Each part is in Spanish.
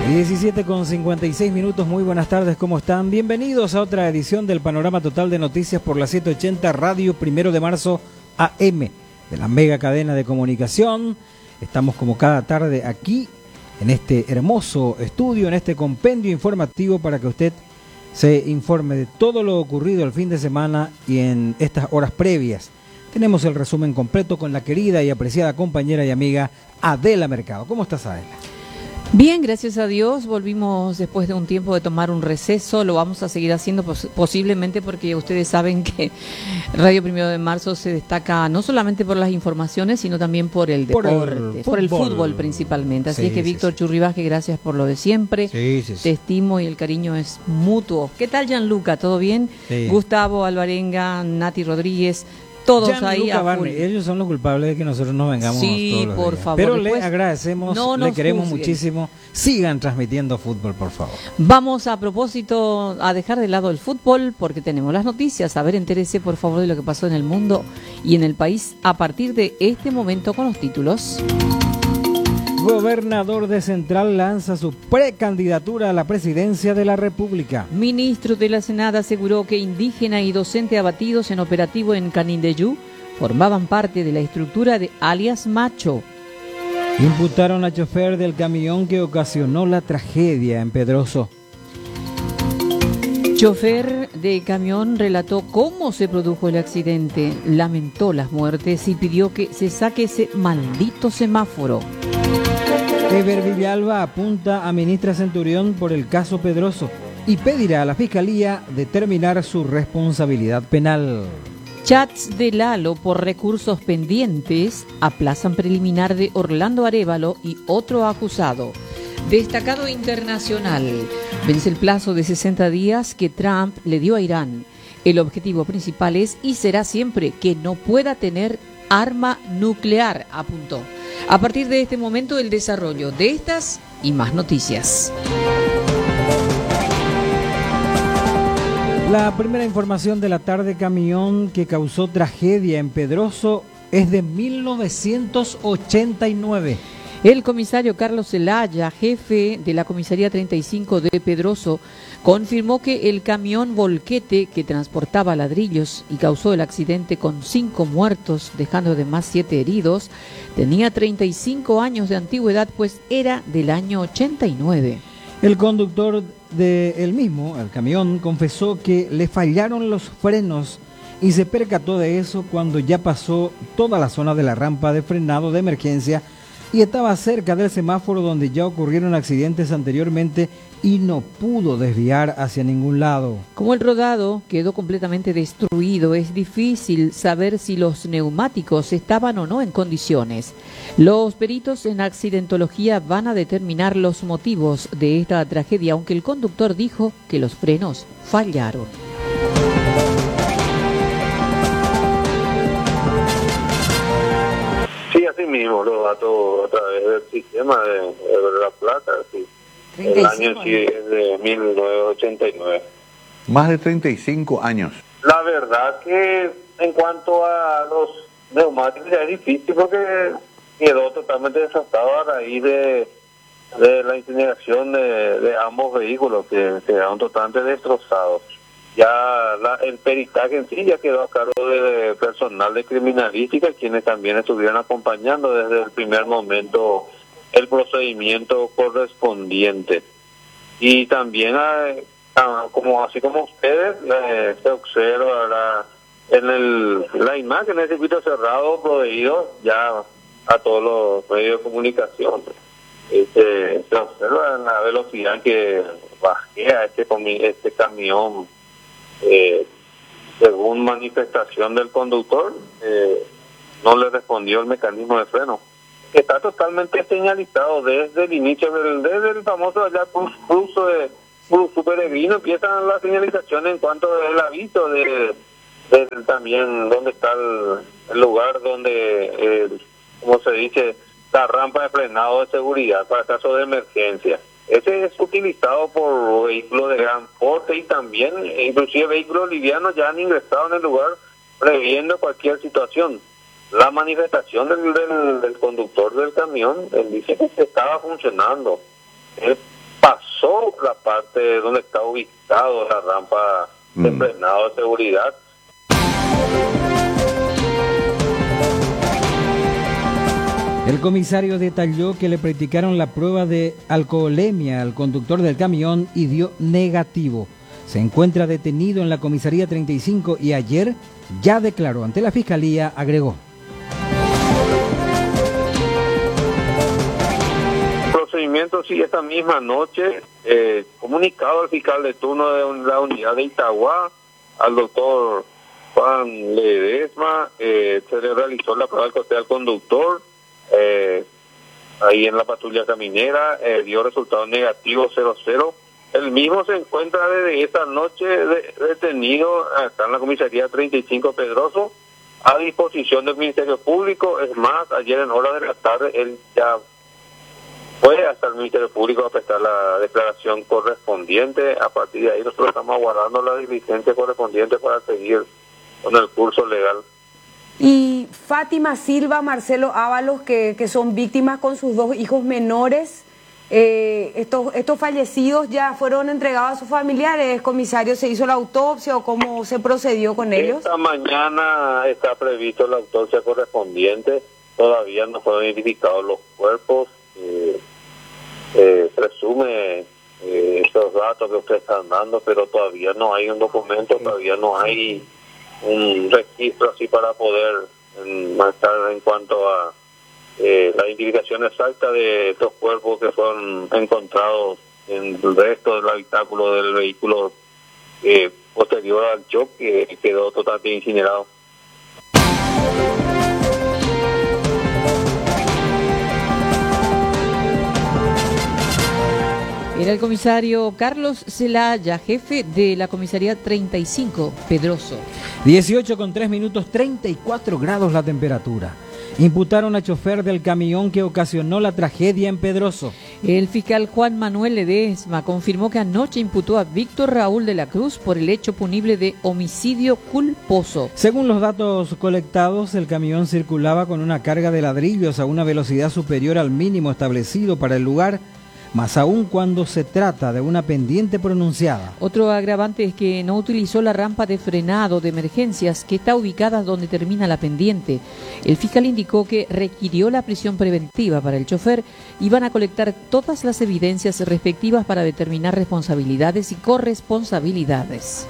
17:56, muy buenas tardes, ¿cómo están? Bienvenidos a otra edición del Panorama Total de Noticias por la 780 Radio 1 de marzo AM de la mega cadena de comunicación. Estamos como cada tarde aquí en este hermoso estudio, en este compendio informativo para que usted se informe de todo lo ocurrido el fin de semana y en estas horas previas. Tenemos el resumen completo con la querida y apreciada compañera y amiga Adela Mercado. ¿Cómo estás, Adela? Bien, gracias a Dios, volvimos después de un tiempo de tomar un receso, lo vamos a seguir haciendo posiblemente porque ustedes saben que Radio 1 de marzo se destaca no solamente por las informaciones, sino también por el deporte, por el fútbol principalmente. Así que Víctor Churribaje, gracias por lo de siempre, te estimo y el cariño es mutuo. ¿Qué tal Gianluca? ¿Todo bien? Sí. Gustavo Alvarenga, Nati Rodríguez, todos ahí a full. Ellos son los culpables de que nosotros no vengamos todos los por días. favor. Pero después, le agradecemos, le queremos muchísimo. Sigan transmitiendo fútbol, por favor. Vamos a propósito a dejar de lado el fútbol porque tenemos las noticias. A ver, entérese por favor de lo que pasó en el mundo y en el país a partir de este momento con los títulos. Gobernador de Central lanza su precandidatura a la presidencia de la República. Ministro de la Senada aseguró que indígena y docente abatidos en operativo en Canindeyú formaban parte de la estructura de alias Macho. Imputaron a chofer del camión que ocasionó la tragedia en Pedroso. Chofer de camión relató cómo se produjo el accidente, lamentó las muertes y pidió que se saque ese maldito semáforo. Eber Villalba apunta a ministra Centurión por el caso Pedroso y pedirá a la Fiscalía determinar su responsabilidad penal. Chats de Lalo por recursos pendientes aplazan preliminar de Orlando Arévalo y otro acusado. Destacado internacional, vence el plazo de 60 días que Trump le dio a Irán. El objetivo principal es y será siempre que no pueda tener arma nuclear, apuntó. A partir de este momento, el desarrollo de estas y más noticias. La primera información de la tarde: camión que causó tragedia en Pedroso es de 1989. El comisario Carlos Zelaya, jefe de la comisaría 35 de Pedroso, confirmó que el camión volquete que transportaba ladrillos y causó el accidente con 5 muertos, dejando además 7 heridos, tenía 35 años de antigüedad, pues era del año 89. El conductor del mismo, el camión, confesó que le fallaron los frenos y se percató de eso cuando ya pasó toda la zona de la rampa de frenado de emergencia y estaba cerca del semáforo donde ya ocurrieron accidentes anteriormente y no pudo desviar hacia ningún lado. Como el rodado quedó completamente destruido, es difícil saber si los neumáticos estaban o no en condiciones. Los peritos en accidentología van a determinar los motivos de esta tragedia, aunque el conductor dijo que los frenos fallaron. Sí, así mismo, los datos a través del sistema de la placa, sí. El año sí es de 1989. Más de 35 años. La verdad que en cuanto a los neumáticos ya es difícil porque quedó totalmente desgastado a raíz de la incineración de ambos vehículos que quedaron totalmente destrozados. Ya el peritaje en sí ya quedó a cargo de personal de criminalística, quienes también estuvieron acompañando desde el primer momento el procedimiento correspondiente. Y también, así como ustedes, se observa en la imagen del circuito cerrado proveído ya a todos los medios de comunicación. Se observa la velocidad que bajea este camión. Según manifestación del conductor, no le respondió el mecanismo de freno, que está totalmente señalizado desde el inicio, desde el famoso allá cruce peregrino, empiezan las señalizaciones en cuanto al aviso de también donde está el lugar donde, como se dice, la rampa de frenado de seguridad para caso de emergencia. Ese es utilizado por vehículos de gran porte y también, inclusive vehículos livianos ya han ingresado en el lugar previendo cualquier situación. La manifestación del conductor del camión, él dice que estaba funcionando. Él pasó la parte donde está ubicado la rampa de frenado de seguridad. El comisario detalló que le practicaron la prueba de alcoholemia al conductor del camión y dio negativo. Se encuentra detenido en la comisaría 35 y ayer ya declaró ante la fiscalía, agregó. Procedimiento, sí, esta misma noche, comunicado al fiscal de turno de la unidad de Itagua, al doctor Juan Ledesma, se le realizó la prueba de alcoholemia al conductor. Ahí en la patrulla caminera dio resultado negativo 00. El mismo se encuentra desde esta noche detenido acá en la comisaría 35 Pedroso a disposición del Ministerio Público. Es más, ayer en horas de la tarde él ya fue hasta el Ministerio Público a prestar la declaración correspondiente. A partir de ahí nosotros estamos aguardando la diligencia correspondiente para seguir con el curso legal. Y Fátima Silva, Marcelo Ábalos, que son víctimas con sus 2 hijos menores, estos fallecidos ya fueron entregados a sus familiares. Comisario, ¿se hizo la autopsia o cómo se procedió con ellos? Esta mañana está previsto la autopsia correspondiente. Todavía no fueron identificados los cuerpos. Presume esos datos que ustedes están dando, pero todavía no hay un documento, todavía no hay un registro así para poder marcar en cuanto a la identificación exacta de estos cuerpos que fueron encontrados en el resto del habitáculo del vehículo posterior al choque, que quedó totalmente incinerado. Era el comisario Carlos Zelaya, jefe de la comisaría 35 Pedroso. 18:03, 34 grados la temperatura. Imputaron a chofer del camión que ocasionó la tragedia en Pedroso. El fiscal Juan Manuel Ledesma confirmó que anoche imputó a Víctor Raúl de la Cruz por el hecho punible de homicidio culposo. Según los datos colectados, el camión circulaba con una carga de ladrillos a una velocidad superior al mínimo establecido para el lugar, más aún cuando se trata de una pendiente pronunciada. Otro agravante es que no utilizó la rampa de frenado de emergencias que está ubicada donde termina la pendiente. El fiscal indicó que requirió la prisión preventiva para el chofer y van a colectar todas las evidencias respectivas para determinar responsabilidades y corresponsabilidades.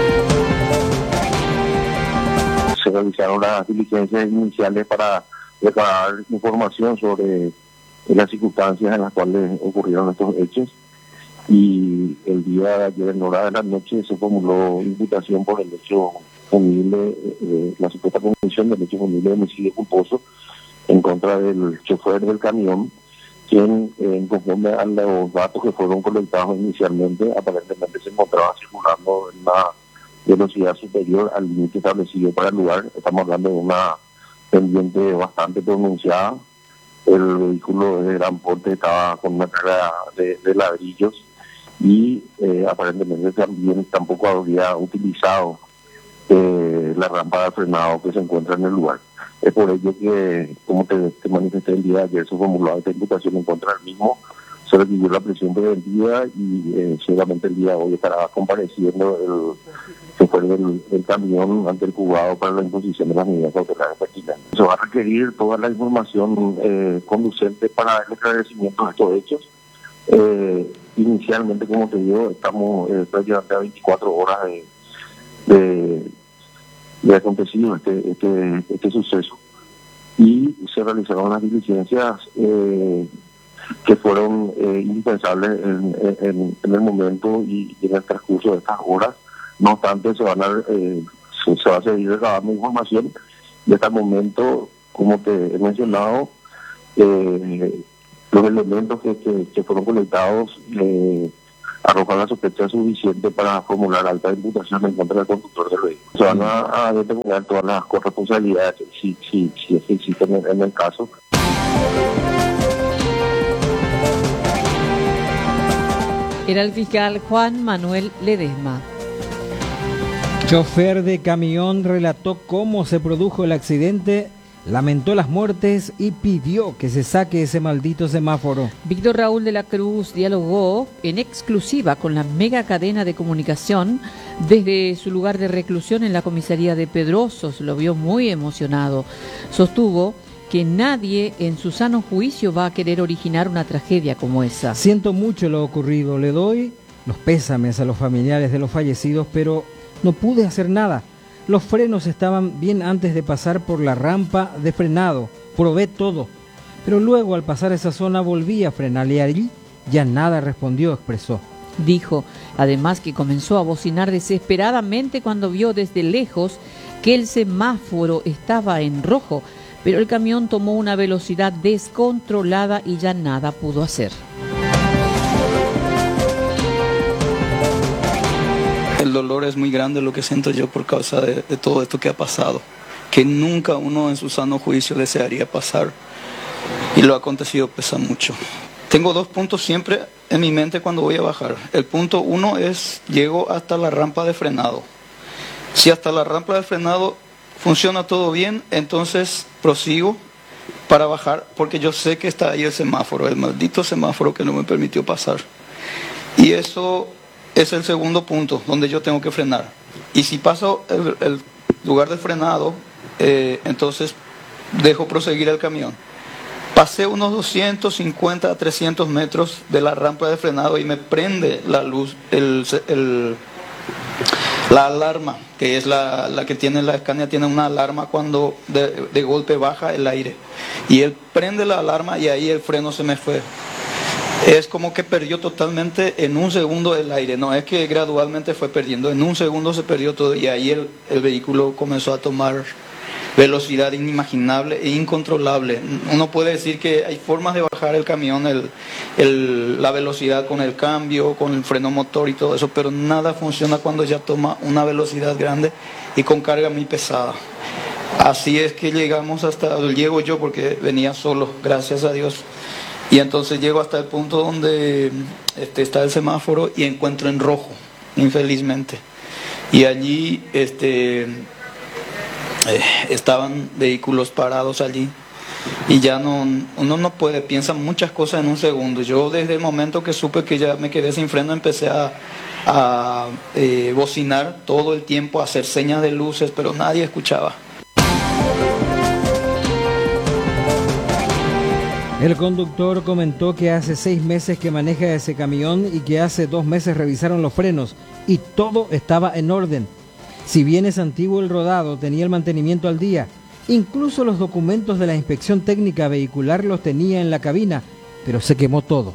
Se realizaron las diligencias iniciales para recabar información sobre las circunstancias en las cuales ocurrieron estos hechos, y el día de ayer en hora de la noche se formuló imputación por el hecho punible, la supuesta comisión del hecho punible de homicidio culposo en contra del chofer del camión, quien conforme a los datos que fueron colectados inicialmente, aparentemente se encontraba circulando en una velocidad superior al límite establecido para el lugar. Estamos hablando de una pendiente bastante pronunciada. El vehículo de gran porte estaba con una carga de ladrillos y aparentemente también tampoco habría utilizado la rampa de frenado que se encuentra en el lugar. Es por ello que, como te manifesté el día de ayer, se formuló esta imputación en contra del mismo, se requirió la prisión preventiva y seguramente el día de hoy estará compareciendo el chofer del camión ante el juzgado para la imposición de las medidas cautelares pertinentes. Se va a requerir toda la información conducente para el esclarecimiento de estos hechos. Inicialmente, como te digo, estamos prácticamente a 24 horas de acontecido este suceso, y se realizaron las diligencias que fueron indispensables en el momento y en el transcurso de estas horas. No obstante, se va a seguir recabando información, y hasta el momento, como te he mencionado, los elementos que fueron colectados arrojan la sospecha suficiente para formular alta imputación en contra del conductor del vehículo. Se van a determinar todas las corresponsabilidades si existen en el caso. Era el fiscal Juan Manuel Ledesma. Chofer de camión relató cómo se produjo el accidente lamentó las muertes y pidió que se saque ese maldito semáforo. Víctor Raúl de la Cruz dialogó en exclusiva con la mega cadena de comunicación desde su lugar de reclusión en la comisaría de Pedrosos. Lo vio muy emocionado. Sostuvo que nadie en su sano juicio va a querer originar una tragedia como esa. Siento mucho lo ocurrido, le doy los pésames a los familiares de los fallecidos, pero no pude hacer nada. Los frenos estaban bien antes de pasar por la rampa de frenado, probé todo, pero luego al pasar esa zona volví a frenar y allí ya nada respondió, expresó. Dijo, además, que comenzó a bocinar desesperadamente cuando vio desde lejos que el semáforo estaba en rojo, pero el camión tomó una velocidad descontrolada y ya nada pudo hacer. El dolor es muy grande lo que siento yo por causa de todo esto que ha pasado, que nunca uno en su sano juicio desearía pasar, y lo acontecido pesa mucho. Tengo 2 puntos siempre en mi mente cuando voy a bajar. El punto 1 es, llego hasta la rampa de frenado. Si hasta la rampa de frenado funciona todo bien, entonces prosigo para bajar, porque yo sé que está ahí el semáforo, el maldito semáforo que no me permitió pasar. Y eso es el segundo punto donde yo tengo que frenar. Y si paso el lugar de frenado, entonces dejo proseguir el camión. Pasé unos 250 a 300 metros de la rampa de frenado y me prende la luz, la alarma, que es la que tiene la Scania, tiene una alarma cuando de golpe baja el aire. Y él prende la alarma y ahí el freno se me fue. Es como que perdió totalmente en un segundo el aire, no es que gradualmente fue perdiendo, en un segundo se perdió todo y ahí el vehículo comenzó a tomar velocidad inimaginable e incontrolable. Uno puede decir que hay formas de bajar el camión, la velocidad con el cambio, con el freno motor y todo eso, pero nada funciona cuando ya toma una velocidad grande y con carga muy pesada. Así es que llego yo porque venía solo, gracias a Dios. Y entonces llego hasta el punto donde está el semáforo y encuentro en rojo, infelizmente. Y allí estaban vehículos parados allí. Y ya uno no puede, piensa muchas cosas en un segundo. Yo desde el momento que supe que ya me quedé sin freno empecé a bocinar todo el tiempo, a hacer señas de luces, pero nadie escuchaba. El conductor comentó que hace 6 meses que maneja ese camión y que hace 2 meses revisaron los frenos y todo estaba en orden. Si bien es antiguo el rodado, tenía el mantenimiento al día. Incluso los documentos de la inspección técnica vehicular los tenía en la cabina, pero se quemó todo.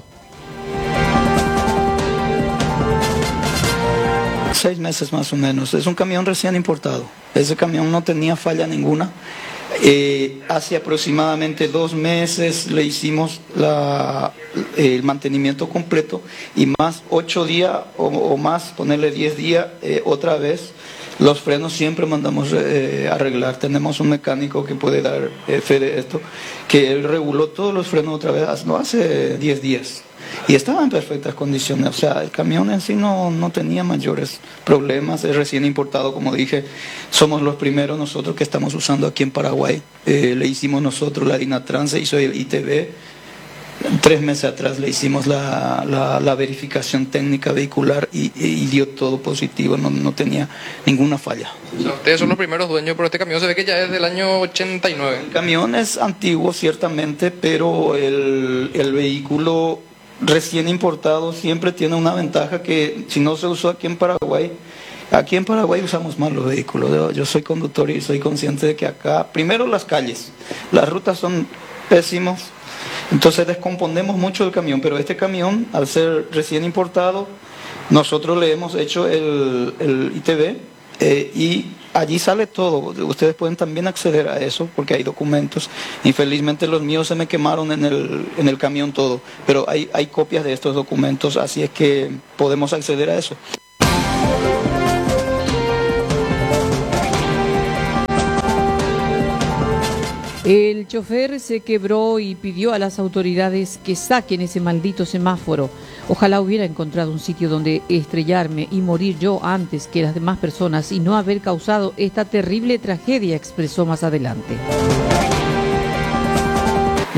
6 meses más o menos. Es un camión recién importado. Ese camión no tenía falla ninguna. Hace aproximadamente 2 meses le hicimos el mantenimiento completo y más 8 días o más, ponerle 10 días otra vez. Los frenos siempre mandamos arreglar. Tenemos un mecánico que puede dar fe de esto, que él reguló todos los frenos otra vez, no hace 10 días. Y estaba en perfectas condiciones, o sea, el camión en sí no tenía mayores problemas, es recién importado, como dije, somos los primeros nosotros que estamos usando aquí en Paraguay, le hicimos nosotros, la Dinatrans se hizo el ITV, 3 meses atrás le hicimos la verificación técnica vehicular y dio todo positivo, no tenía ninguna falla. O sea, ustedes son los primeros dueños, pero este camión se ve que ya es del año 89. El camión es antiguo ciertamente, pero el vehículo recién importado siempre tiene una ventaja que si no se usó aquí en Paraguay usamos más los vehículos. Yo soy conductor y soy consciente de que acá, primero las calles, las rutas son pésimos, entonces descomponemos mucho el camión, pero este camión, al ser recién importado, nosotros le hemos hecho el ITV y allí sale todo. Ustedes pueden también acceder a eso porque hay documentos. Infelizmente los míos se me quemaron en el camión todo, pero hay copias de estos documentos, así es que podemos acceder a eso. El chofer se quebró y pidió a las autoridades que saquen ese maldito semáforo. Ojalá hubiera encontrado un sitio donde estrellarme y morir yo antes que las demás personas y no haber causado esta terrible tragedia, expresó más adelante.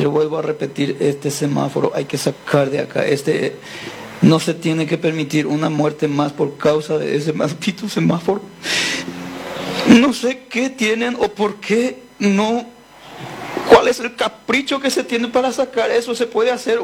le vuelvo a repetir, este semáforo hay que sacar de acá. No se tiene que permitir una muerte más por causa de ese maldito semáforo. No sé qué tienen o por qué no. ¿Cuál es el capricho que se tiene para sacar eso? Se puede hacer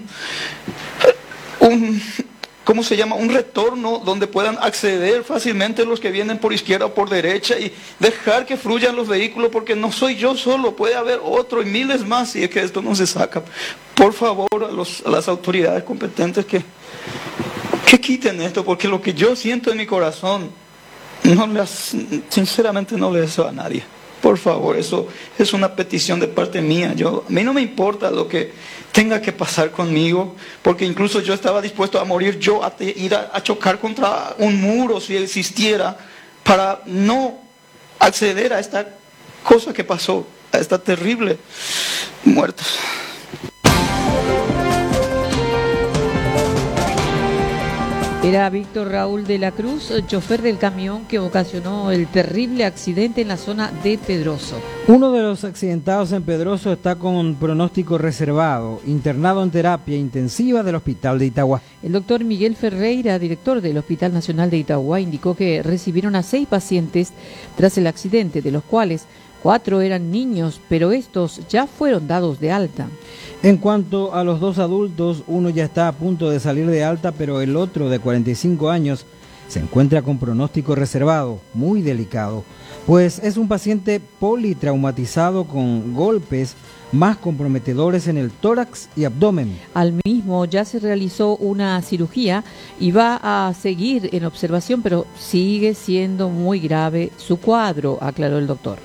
¿cómo se llama? Un retorno donde puedan acceder fácilmente los que vienen por izquierda o por derecha y dejar que fluyan los vehículos, porque no soy yo solo, puede haber otro y miles más si es que esto no se saca. Por favor, a las autoridades competentes que quiten esto, porque lo que yo siento en mi corazón, sinceramente no le deseo a nadie. Por favor, eso es una petición de parte mía. A mí no me importa lo que tenga que pasar conmigo, porque incluso yo estaba dispuesto a morir yo, a ir a chocar contra un muro si existiera, para no acceder a esta cosa que pasó, a esta terrible muerte. Era Víctor Raúl de la Cruz, chofer del camión que ocasionó el terrible accidente en la zona de Pedroso. Uno de los accidentados en Pedroso está con pronóstico reservado, internado en terapia intensiva del Hospital de Itagua. El doctor Miguel Ferreira, director del Hospital Nacional de Itagua, indicó que recibieron a 6 pacientes tras el accidente, de los cuales 4 eran niños, pero estos ya fueron dados de alta. En cuanto a los 2 adultos, uno ya está a punto de salir de alta, pero el otro, de 45 años, se encuentra con pronóstico reservado, muy delicado, pues es un paciente politraumatizado con golpes más comprometedores en el tórax y abdomen. Al mismo ya se realizó una cirugía y va a seguir en observación, pero sigue siendo muy grave su cuadro, aclaró el doctor.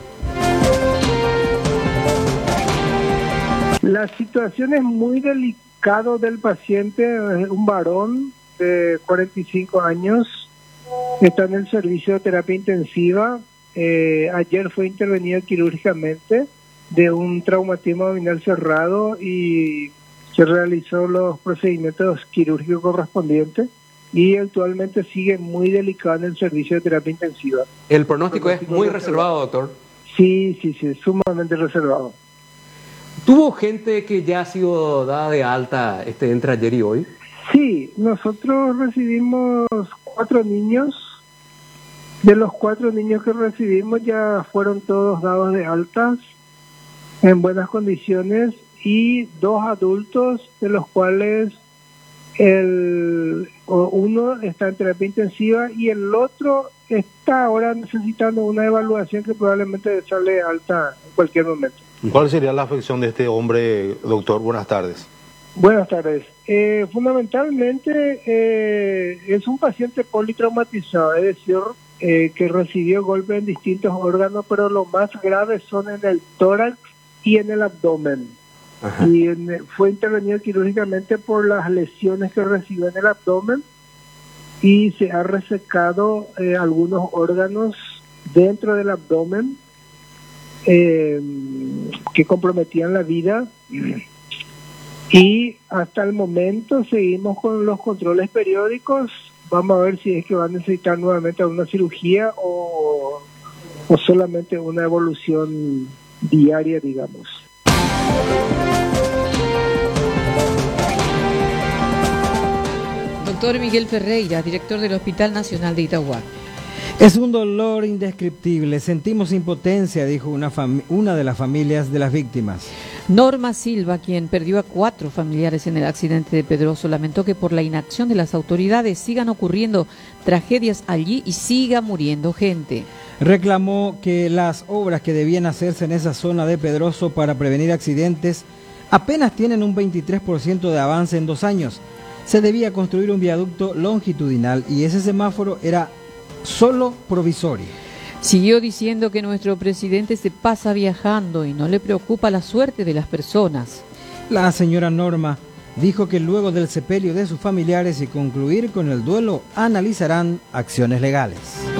La situación es muy delicada del paciente, un varón de 45 años, está en el servicio de terapia intensiva. Ayer fue intervenido quirúrgicamente de un traumatismo abdominal cerrado y se realizó los procedimientos quirúrgicos correspondientes y actualmente sigue muy delicado en el servicio de terapia intensiva. ¿El pronóstico es muy reservado, doctor? Sí, sumamente reservado. ¿Tuvo gente que ya ha sido dada de alta entre ayer y hoy? Sí, nosotros recibimos 4 niños. De los 4 niños que recibimos ya fueron todos dados de altas en buenas condiciones, y 2 adultos, de los cuales uno está en terapia intensiva y el otro está ahora necesitando una evaluación que probablemente sale de alta en cualquier momento. ¿Cuál sería la afección de este hombre, doctor? Buenas tardes. Buenas tardes. Fundamentalmente es un paciente politraumatizado, es decir, que recibió golpes en distintos órganos, pero lo más grave son en el tórax y en el abdomen. Ajá. Y fue intervenido quirúrgicamente por las lesiones que recibió en el abdomen y se ha resecado algunos órganos dentro del abdomen que comprometían la vida, y hasta el momento seguimos con los controles periódicos. Vamos a ver si es que va a necesitar nuevamente una cirugía o solamente una evolución diaria, digamos. Doctor Miguel Ferreira, director del Hospital Nacional de Itagua. Es un dolor indescriptible, sentimos impotencia, dijo una de las familias de las víctimas. Norma Silva, quien perdió a 4 familiares en el accidente de Pedroso, lamentó que por la inacción de las autoridades sigan ocurriendo tragedias allí y siga muriendo gente. Reclamó que las obras que debían hacerse en esa zona de Pedroso para prevenir accidentes apenas tienen un 23% de avance en 2 años. Se debía construir un viaducto longitudinal y ese semáforo era solo provisorio. Siguió diciendo que nuestro presidente se pasa viajando y no le preocupa la suerte de las personas. La señora Norma dijo que luego del sepelio de sus familiares y concluir con el duelo, analizarán acciones legales.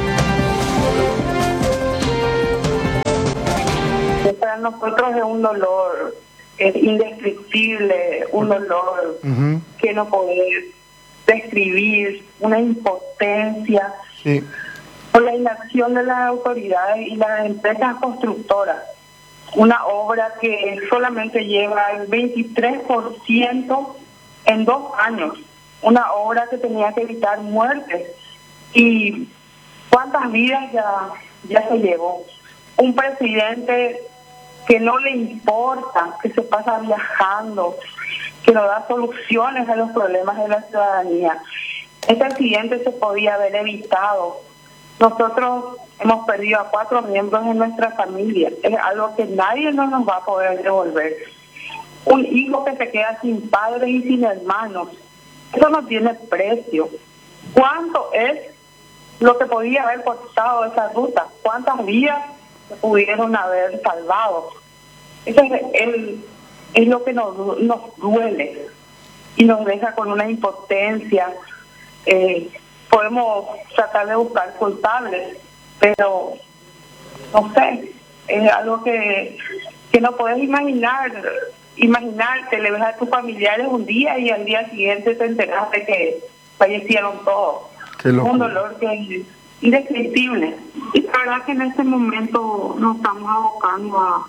Para nosotros es un dolor indescriptible, un dolor que no podés describir, una impotencia. Sí. Por la inacción de las autoridades y las empresas constructoras. una obra que solamente lleva el 23% en 2 años, una obra que tenía que evitar muertes. ¿Y cuántas vidas ya se llevó? Un presidente que no le importa, que se pasa viajando, que no da soluciones a los problemas de la ciudadanía. Este accidente se podía haber evitado. Nosotros hemos perdido a 4 miembros de nuestra familia. Es algo que nadie nos va a poder devolver. Un hijo que se queda sin padres y sin hermanos. Eso no tiene precio. ¿Cuánto es lo que podía haber costado esa ruta? ¿Cuántas vidas se pudieron haber salvado? Eso es lo que nos duele y nos deja con una impotencia. Podemos tratar de buscar culpables, pero no sé, es algo que no puedes imaginarte. Le ves a tus familiares un día y al día siguiente te enteras de que fallecieron todos. Un dolor que es indescriptible. Y la verdad que en este momento nos estamos abocando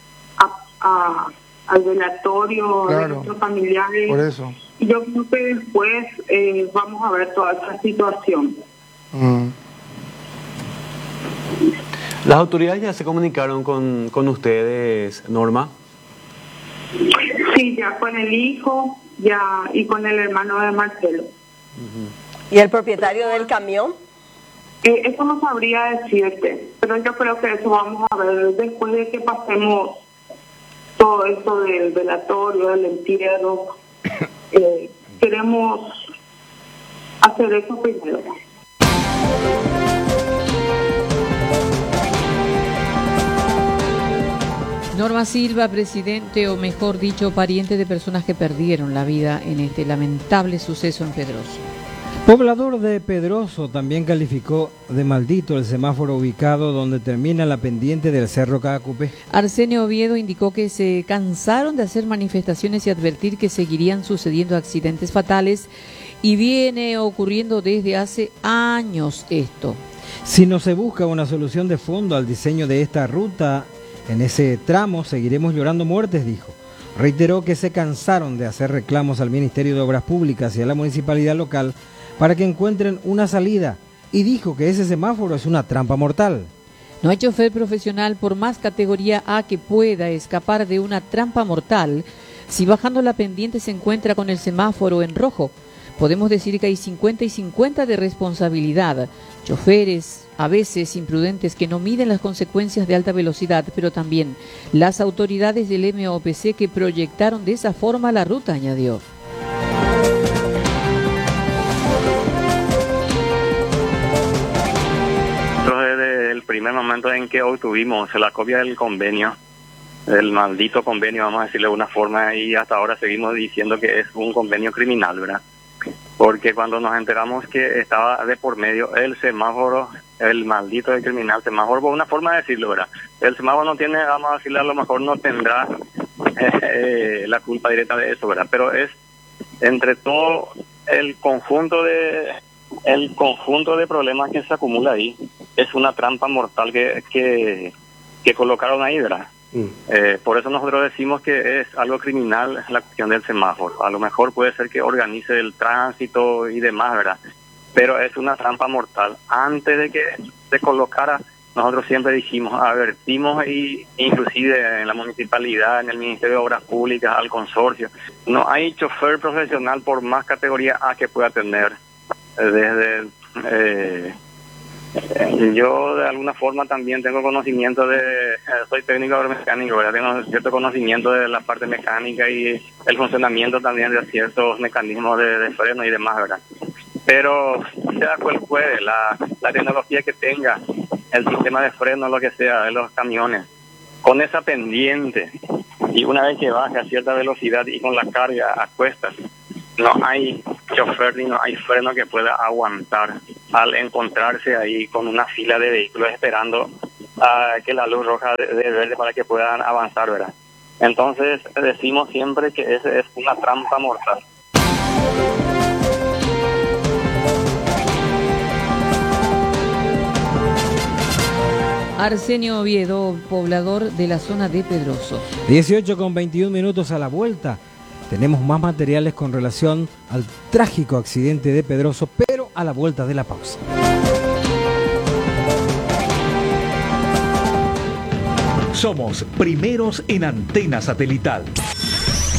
al velatorio de nuestros familiares. Por eso. Y yo creo que después vamos a ver toda esta situación. ¿Las autoridades ya se comunicaron con ustedes, Norma? Sí, ya con el hijo y con el hermano de Marcelo. ¿Y el propietario del camión? Eso no sabría decirte, pero yo creo que eso vamos a ver después de que pasemos todo esto del velatorio, del entierro. Queremos hacer eso primero. Norma Silva, presidente, o mejor dicho, pariente de personas que perdieron la vida en este lamentable suceso en Pedroso. Poblador de Pedroso también calificó de maldito el semáforo ubicado donde termina la pendiente del Cerro Caacupé. Arsenio Oviedo indicó que se cansaron de hacer manifestaciones y advertir que seguirían sucediendo accidentes fatales y viene ocurriendo desde hace años esto. Si no se busca una solución de fondo al diseño de esta ruta, en ese tramo seguiremos llorando muertes, dijo. Reiteró que se cansaron de hacer reclamos al Ministerio de Obras Públicas y a la municipalidad local para que encuentren una salida, y dijo que ese semáforo es una trampa mortal. No hay chofer profesional por más categoría A que pueda escapar de una trampa mortal si bajando la pendiente se encuentra con el semáforo en rojo. Podemos decir que hay 50 y 50 de responsabilidad. Choferes, a veces imprudentes, que no miden las consecuencias de alta velocidad, pero también las autoridades del MOPC que proyectaron de esa forma la ruta, añadió. Desde el primer momento en que obtuvimos la copia del convenio, del maldito convenio, vamos a decirle de una forma, y hasta ahora seguimos diciendo que es un convenio criminal, ¿verdad? Porque cuando nos enteramos que estaba de por medio el semáforo, el maldito del criminal semáforo, por una forma de decirlo, ¿verdad? El semáforo no tiene, vamos a decirle, a lo mejor no tendrá la culpa directa de eso, ¿verdad? Pero es entre todo el conjunto de problemas que se acumula ahí, es una trampa mortal que colocaron ahí, ¿verdad? Por eso nosotros decimos que es algo criminal la cuestión del semáforo. A lo mejor puede ser que organice el tránsito y demás, ¿verdad? Pero es una trampa mortal. Antes de que se colocara, nosotros siempre dijimos, advertimos, y inclusive en la municipalidad, en el Ministerio de Obras Públicas, al consorcio, no hay chofer profesional por más categoría A que pueda tener. Yo de alguna forma también tengo conocimiento soy técnico mecánico, ¿verdad? Tengo cierto conocimiento de la parte mecánica y el funcionamiento también de ciertos mecanismos de freno y demás, ¿verdad? Pero sea cual puede, la tecnología que tenga, el sistema de freno, lo que sea, de los camiones, con esa pendiente, y una vez que baje a cierta velocidad y con la carga a cuestas, no hay chofer ni no hay freno que pueda aguantar al encontrarse ahí con una fila de vehículos esperando que la luz roja de verde para que puedan avanzar, ¿verdad? Entonces decimos siempre que esa es una trampa mortal. Arsenio Oviedo, poblador de la zona de Pedroso. 18:21 a la vuelta. Tenemos más materiales con relación al trágico accidente de Pedroso, pero a la vuelta de la pausa. Somos primeros en antena satelital.